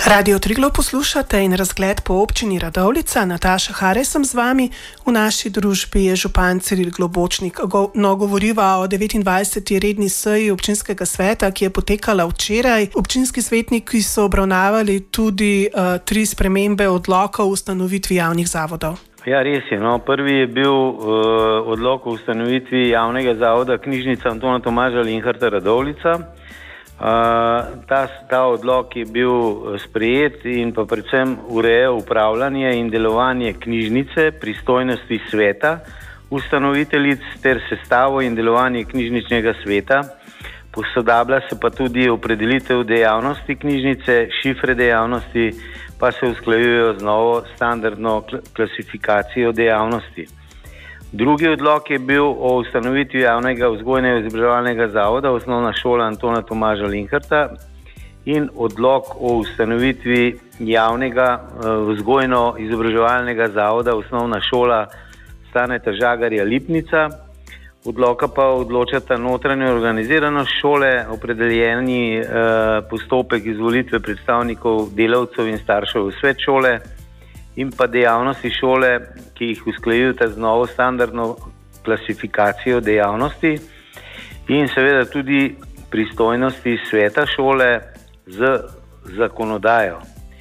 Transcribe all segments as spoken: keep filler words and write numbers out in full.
Radio Triglav poslušate in razgled po občini Radovljica. Nataša Hare sem z vami. V naši družbi je župan Ciril Globočnik. No, govoriva o devetindvajseti redni seji občinskega sveta, ki je potekala včeraj. Občinski svetniki so obravnavali tudi uh, tri spremembe odloka o ustanovitvi javnih zavodov. Ja, res je. No. Prvi je bil uh, odlok o ustanovitvi javnega zavoda Knjižnica Antona Tomaža Linharta Radovljica. Uh, ta, ta odlok je bil sprejet in pa predvsem ureja upravljanje in delovanje knjižnice, pristojnosti sveta, ustanoviteljic ter sestavo in delovanje knjižničnega sveta. Posodablja se pa tudi opredelitev dejavnosti knjižnice, šifre dejavnosti pa se usklajujejo z novo standardno klasifikacijo dejavnosti. Drugi odlok je bil o ustanovitvi javnega vzgojnega izobraževalnega zavoda Osnovna šola Antona Tomaža Linharta in odlok o ustanovitvi javnega vzgojno izobraževalnega zavoda Osnovna šola Staneta Žagarja Lipnica. Odloka pa odločata notranje organiziranost šole, opredeljeni eh, postopek izvolitve predstavnikov delavcev in staršev v svet šole in pa dejavnosti šole, ki jih usklajujete z novo standardno klasifikacijo dejavnosti in seveda tudi pristojnosti sveta šole z zakonodajo.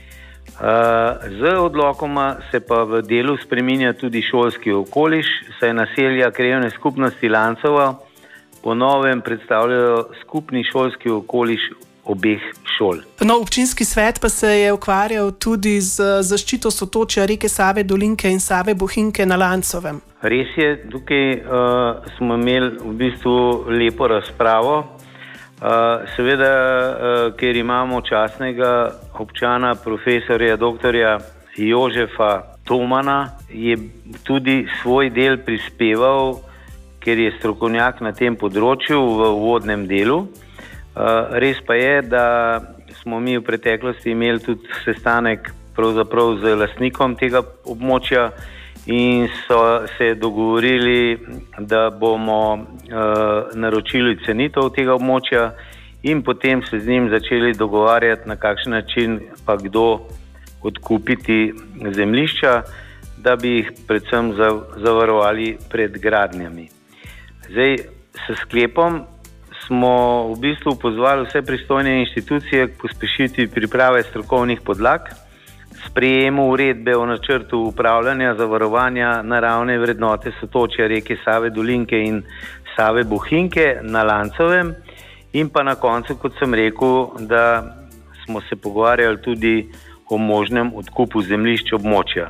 Z odlokoma se pa v delu spreminja tudi šolski okoliš, saj naselja krajevne skupnosti Lancova po novem predstavljajo skupni šolski okoliš obeh šol. No, občinski svet pa se je ukvarjal tudi z zaščito sotočja reke Save Dolinke in Save Bohinke na Lancovem. Res je, tukaj uh, smo imeli v bistvu lepo razpravo. Uh, seveda, uh, ker imamo častnega občana, profesorja, doktorja Jožefa Tomana, je tudi svoj del prispeval, ker je strokovnjak na tem področju v uvodnem delu. Uh, res pa je, da smo mi v preteklosti imeli tudi sestanek pravzaprav z lastnikom tega območja in so se dogovorili, da bomo uh, naročili cenitev tega območja in potem se z njim začeli dogovarjati, na kakšen način pa kdo odkupiti zemljišča, da bi jih predvsem zavarovali pred gradnjami. Zdaj, s sklepom smo v bistvu pozvali vse pristojne inštitucije k pospešitvi priprave strokovnih podlag, sprejemu uredbe o načrtu upravljanja zavarovanja naravne vrednote sotočja reke Save Dolinke in Save Bohinke na Lancovem in pa na koncu, kot sem rekel, da smo se pogovarjali tudi o možnem odkupu zemljišč območja.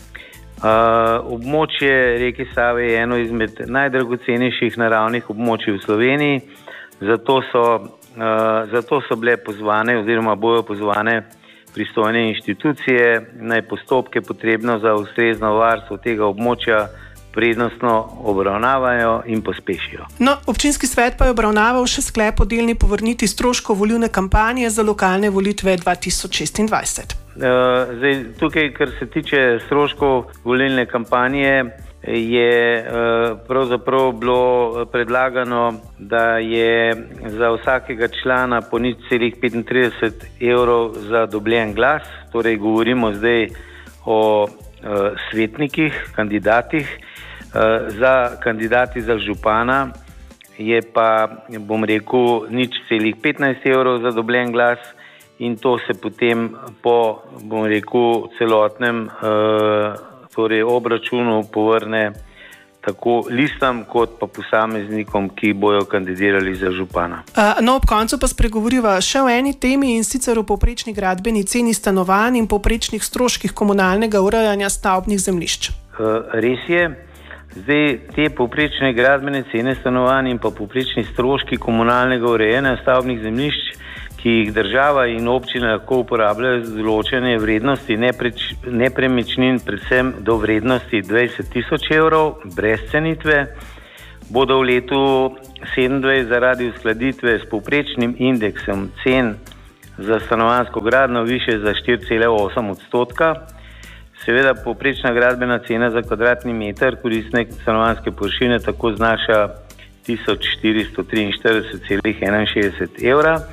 Uh, območje reke Save je eno izmed najdragocenejših naravnih območij v Sloveniji, zato so, uh, zato so bile pozvane oziroma bojo pozvane pristojne inštitucije, naj postopke potrebno za ustrezno varstvo tega območja prednostno obravnavajo in pospešijo. No, občinski svet pa je obravnaval še sklep o delni povrnitvi stroškov volilne kampanje za lokalne volitve dva tisoč šestindvajset. Uh, zdaj, tukaj, kar se tiče stroškov volilne kampanje, je uh, pravzaprav bilo predlagano, da je za vsakega člana po nič celih petintrideset evrov za dobljen glas, torej govorimo zdaj o uh, svetnikih, kandidatih. Uh, za kandidati za župana je pa, bom rekel, nič celih petnajst evrov za dobljen glas in to se potem po, bom rekel, celotnem uh, torej obračunu povrne tako listam kot pa posameznikom, ki bojo kandidirali za župana. Uh, no, ob koncu pa spregovoriva še o eni temi in sicer o povprečni gradbeni ceni stanovanj in povprečnih stroških komunalnega urejanja stavbnih zemljišč. Uh, res je. Zdaj, te povprečne gradbene cene stanovanj in pa povprečni stroški komunalnega urejanja stavbnih zemljišč, ki jih država in občina lahko uporabljajo za določene vrednosti nepreč, nepremičnin, predvsem do vrednosti dvajset tisoč evrov, brez cenitve, bodo v letu sedemindvajset zaradi uskladitve s povprečnim indeksom cen za stanovanjsko gradnjo više za štiri cele osem odstotka. Seveda povprečna gradbena cena za kvadratni meter koristne stanovanjske površine tako znaša tisoč štiristo triinštirideset celih enainšestdeset evra.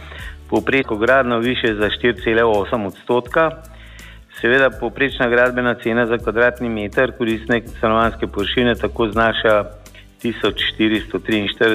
povprečno gradno više za štiri cele osem odstotka. Seveda povprečna gradbena cena za kvadratni meter koristne stanovanjske površine tako znaša tisoč štiristo triinštirideset